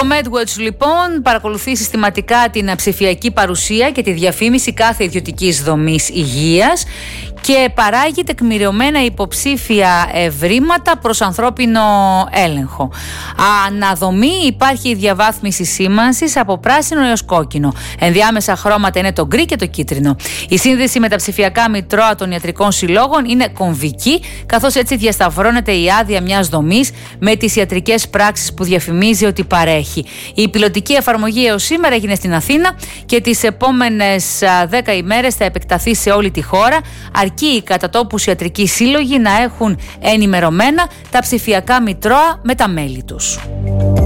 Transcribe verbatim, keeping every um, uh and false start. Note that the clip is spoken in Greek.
Το MedWatch λοιπόν παρακολουθεί συστηματικά την ψηφιακή παρουσία και τη διαφήμιση κάθε ιδιωτικής δομής υγείας και παράγει τεκμηριωμένα υποψήφια ευρήματα προς ανθρώπινο έλεγχο. Αναδομή υπάρχει η διαβάθμιση σήμανσης από πράσινο έως κόκκινο. Ενδιάμεσα χρώματα είναι το γκρι και το κίτρινο. Η σύνδεση με τα ψηφιακά μητρώα των ιατρικών συλλόγων είναι κομβική, καθώς έτσι διασταυρώνεται η άδεια μιας δομής με τις ιατρικές πράξεις που διαφημίζει ότι παρέχει. Η πιλωτική εφαρμογή έως σήμερα έγινε στην Αθήνα και τις επόμενες δέκα ημέρες θα επεκταθεί σε όλη τη χώρα, αρκεί οι κατατόπους ιατρικοί σύλλογοι να έχουν ενημερωμένα τα ψηφιακά μητρώα με τα μέλη τους.